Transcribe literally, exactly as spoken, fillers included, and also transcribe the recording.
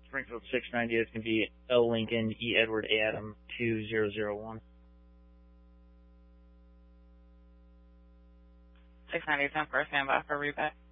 Springfield six ninety, it's going to be L Lincoln, E Edward Adam, two zero zero one. six ninety, ten first, stand by for repack.